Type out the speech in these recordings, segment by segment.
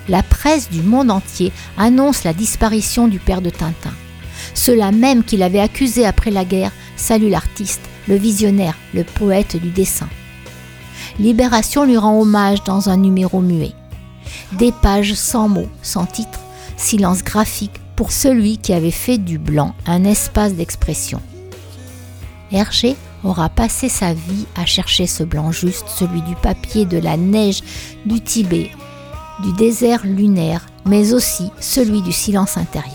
la presse du monde entier annonce la disparition du père de Tintin. Ceux-là même qui l'avaient accusé après la guerre saluent l'artiste, le visionnaire, le poète du dessin. Libération lui rend hommage dans un numéro muet. Des pages sans mots, sans titre, silence graphique pour celui qui avait fait du blanc un espace d'expression. Hergé aura passé sa vie à chercher ce blanc juste, celui du papier, de la neige, du Tibet, du désert lunaire, mais aussi celui du silence intérieur.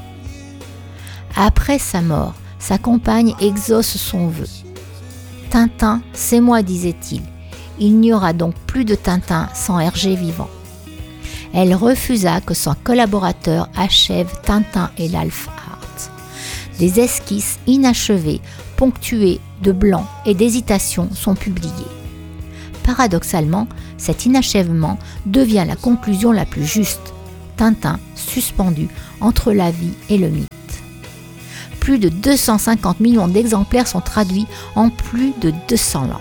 Après sa mort, sa compagne exauce son vœu. « Tintin, c'est moi, disait-il. Il n'y aura donc plus de Tintin sans Hergé vivant. » Elle refusa que son collaborateur achève Tintin et l'Alf Art. Des esquisses inachevées, ponctuées de blanc et d'hésitation sont publiées. Paradoxalement, cet inachèvement devient la conclusion la plus juste. Tintin suspendu entre la vie et le mythe. Plus de 250 millions d'exemplaires sont traduits en plus de 200 langues.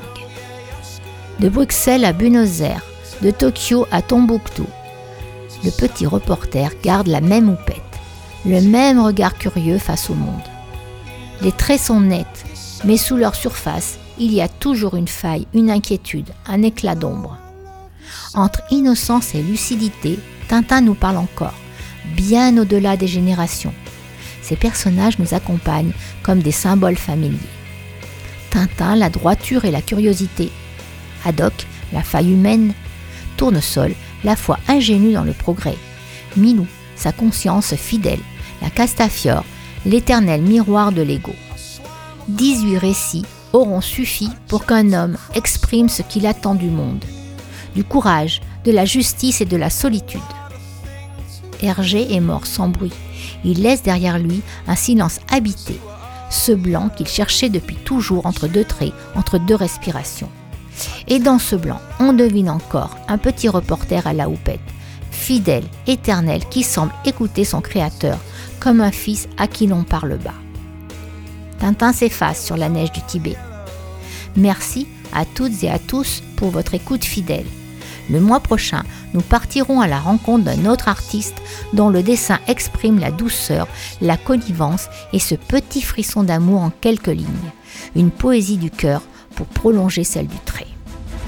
De Bruxelles à Buenos Aires, de Tokyo à Tombouctou, le petit reporter garde la même houppette, le même regard curieux face au monde. Les traits sont nets, mais sous leur surface, il y a toujours une faille, une inquiétude, un éclat d'ombre. Entre innocence et lucidité, Tintin nous parle encore, bien au-delà des générations. Ces personnages nous accompagnent comme des symboles familiers. Tintin, la droiture et la curiosité. Haddock, la faille humaine. Tournesol, la foi ingénue dans le progrès. Milou, sa conscience fidèle. La Castafiore, l'éternel miroir de l'ego. 18 récits auront suffi pour qu'un homme exprime ce qu'il attend du monde. Du courage, de la justice et de la solitude. Hergé est mort sans bruit. Il laisse derrière lui un silence habité, ce blanc qu'il cherchait depuis toujours entre deux traits, entre deux respirations. Et dans ce blanc, on devine encore un petit reporter à la houppette, fidèle, éternel, qui semble écouter son créateur comme un fils à qui l'on parle bas. Tintin s'efface sur la neige du Tibet. Merci à toutes et à tous pour votre écoute fidèle. Le mois prochain, nous partirons à la rencontre d'un autre artiste dont le dessin exprime la douceur, la connivence et ce petit frisson d'amour en quelques lignes. Une poésie du cœur pour prolonger celle du trait.